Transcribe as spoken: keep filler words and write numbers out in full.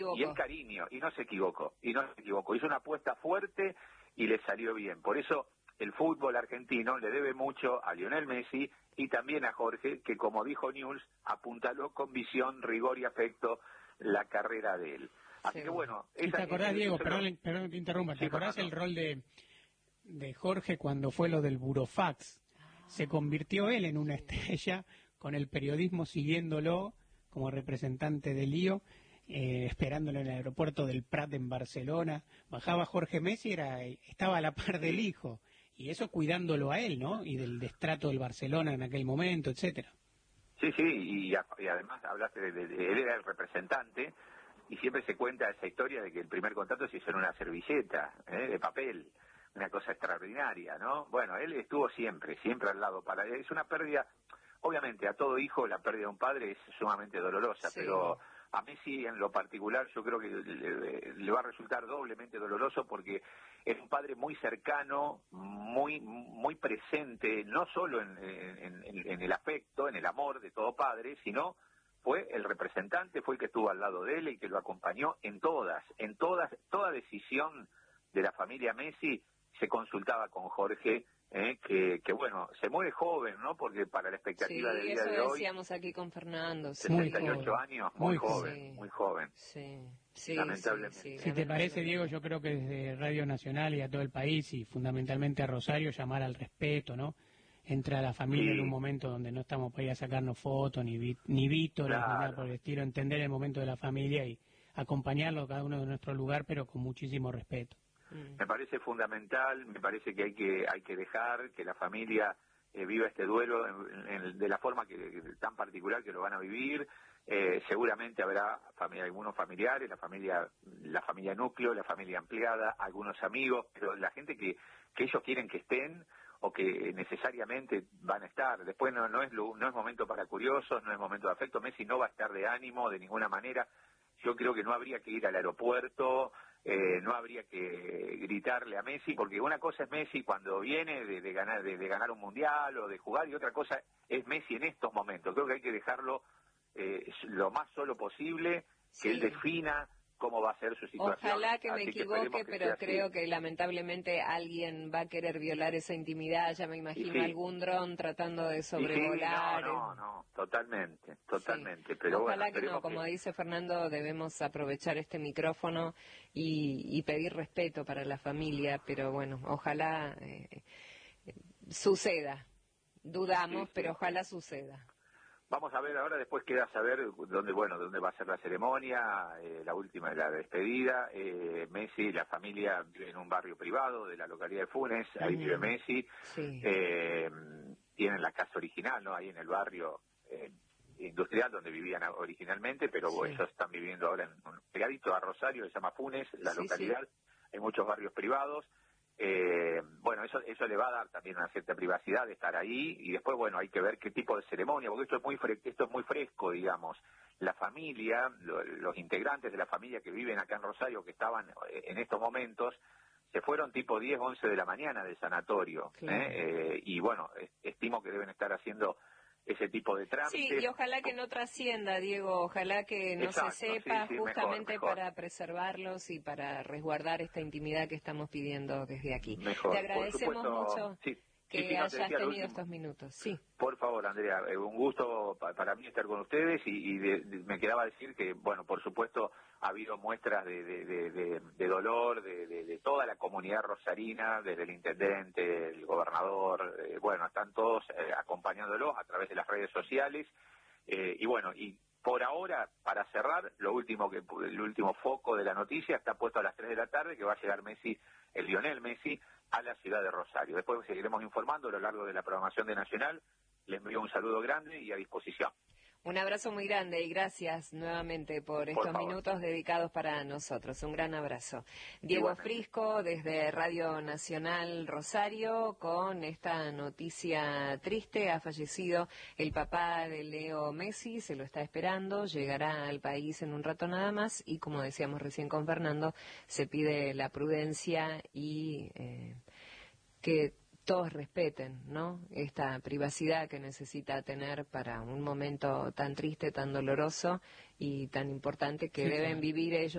y el cariño, y no se equivocó, y no se equivocó. Hizo una apuesta fuerte y le salió bien. Por eso el fútbol argentino le debe mucho a Lionel Messi y también a Jorge, que como dijo News, apuntaló con visión, rigor y afecto la carrera de él. Así sí. que bueno... Esa, ¿Y te acordás, Diego, perdón, lo... perdón que te interrumpa, ¿te sí, acordás el rol de, de Jorge cuando fue lo del burofax? Se convirtió él en una estrella, con el periodismo siguiéndolo como representante del Lío, eh, esperándolo en el aeropuerto del Prat en Barcelona. Bajaba Jorge Messi, era, estaba a la par del hijo, y eso cuidándolo a él, ¿no? Y del destrato del Barcelona en aquel momento, etcétera. Sí, sí, y, y además hablaste de, de, de él era el representante, y siempre se cuenta esa historia de que el primer contrato se hizo en una servilleta, ¿eh? de papel, una cosa extraordinaria, ¿no? Bueno, él estuvo siempre, siempre al lado para él. Es una pérdida, obviamente a todo hijo la pérdida de un padre es sumamente dolorosa, sí. pero a Messi en lo particular yo creo que le, le va a resultar doblemente doloroso porque es un padre muy cercano, muy muy presente, no solo en, en, en, en el afecto, en el amor de todo padre, sino fue el representante, fue el que estuvo al lado de él y que lo acompañó en todas, en todas, toda decisión de la familia Messi se consultaba con Jorge, eh, que, que bueno, se muere joven, ¿no? Porque para la expectativa sí, de vida de hoy... eso decíamos aquí con Fernando. Sí. sesenta y ocho años, muy, muy joven, sí. muy joven. Sí, sí, lamentablemente. Sí, sí, si te parece, Diego, yo creo que desde Radio Nacional y a todo el país, y fundamentalmente a Rosario, llamar al respeto, ¿no? Entra la familia sí. en un momento donde no estamos para ir a sacarnos fotos, ni, vi, ni vítores, claro. ni nada por el estilo, entender el momento de la familia y acompañarlo cada uno de nuestro lugar, pero con muchísimo respeto. Me parece fundamental, me parece que hay que hay que dejar que la familia eh, viva este duelo en, en, de la forma que tan particular que lo van a vivir. Eh, seguramente habrá familia, algunos familiares, la familia la familia núcleo, la familia ampliada, algunos amigos, pero la gente que, que ellos quieren que estén o que necesariamente van a estar. Después no, no es no es momento para curiosos, no es momento de afecto. Messi no va a estar de ánimo de ninguna manera. Yo creo que no habría que ir al aeropuerto, eh, no habría que gritarle a Messi, porque una cosa es Messi cuando viene de, de ganar de, de ganar un mundial o de jugar, y otra cosa es Messi en estos momentos. Creo que hay que dejarlo eh, lo más solo posible, sí. que él defina cómo va a ser su situación. Ojalá que me equivoque, que pero creo así. que lamentablemente alguien va a querer violar esa intimidad. Ya me imagino sí. algún dron tratando de sobrevolar. Sí, no, no, no, totalmente, totalmente. Sí. Pero Ojalá bueno, que no, como que... dice Fernando, debemos aprovechar este micrófono y, y pedir respeto para la familia, pero bueno, ojalá eh, suceda. Dudamos, sí, sí. pero ojalá suceda. Vamos a ver ahora, después queda saber dónde, bueno, dónde va a ser la ceremonia, eh, la última, la despedida. Eh, Messi, la familia vive en un barrio privado de la localidad de Funes, ahí uh-huh. vive Messi. Sí. Eh, tienen la casa original, ¿no? Ahí en el barrio eh, industrial donde vivían originalmente, pero sí. ellos están viviendo ahora en un pegadito a Rosario, se llama Funes, la sí, localidad. Sí. Hay muchos barrios privados. Eh, bueno, eso eso le va a dar también una cierta privacidad de estar ahí, y después, bueno, hay que ver qué tipo de ceremonia, porque esto es muy fre esto es muy fresco, digamos. La familia, lo, los integrantes de la familia que viven acá en Rosario, que estaban en estos momentos, se fueron tipo diez, once de la mañana del sanatorio, claro. ¿eh? Eh, y bueno, estimo que deben estar haciendo ese tipo de trámites. Sí, y ojalá que no trascienda, Diego, ojalá que no Exacto, se sepa, sí, sí, justamente mejor, mejor. para preservarlos y para resguardar esta intimidad que estamos pidiendo desde aquí. Mejor, Te agradecemos supuesto, mucho sí, que sí, sí, no, hayas tenido estos minutos. Sí. Por favor, Andrea, un gusto para mí estar con ustedes, y, y de, de, me quedaba decir que, bueno, por supuesto, ha habido muestras de, de, de, de, de dolor de, de, de toda la comunidad rosarina, desde el intendente, el gobernador, eh, bueno, están todos eh, acompañándolos a través de las redes sociales, eh, y bueno, y por ahora, para cerrar, lo último que el último foco de la noticia está puesto a las tres de la tarde, que va a llegar Messi, el Lionel Messi, a la ciudad de Rosario. Después seguiremos informando a lo largo de la programación de Nacional. Les envío un saludo grande y a disposición. Un abrazo muy grande y gracias nuevamente por estos por minutos dedicados para nosotros. Un gran abrazo. Diego Igualmente. Frisco desde Radio Nacional Rosario con esta noticia triste. Ha fallecido el papá de Leo Messi, se lo está esperando, llegará al país en un rato nada más y, como decíamos recién con Fernando, se pide la prudencia y eh, que todos respeten, ¿no?, esta privacidad que necesita tener para un momento tan triste, tan doloroso y tan importante que sí, deben claro. vivir ellos.